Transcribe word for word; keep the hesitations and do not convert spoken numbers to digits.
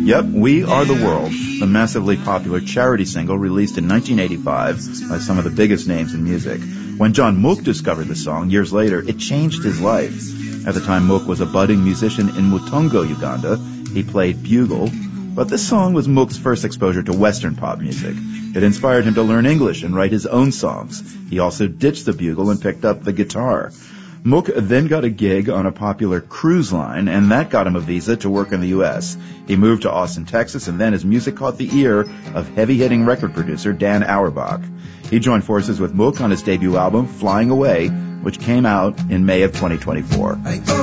Yep, We Are the World, the massively popular charity single released in nineteen eighty-five by some of the biggest names in music. When John Mook discovered the song years later, it changed his life. At the time, Mook was a budding musician in Mutongo, Uganda. He played bugle, but this song was Mook's first exposure to Western pop music. It inspired him to learn English and write his own songs. He also ditched the bugle and picked up the guitar. Mook then got a gig on a popular cruise line, and that got him a visa to work in the U S. He moved to Austin, Texas, and then his music caught the ear of heavy-hitting record producer Dan Auerbach. He joined forces with Mook on his debut album, Flying Away, which came out in May of twenty twenty-four. I go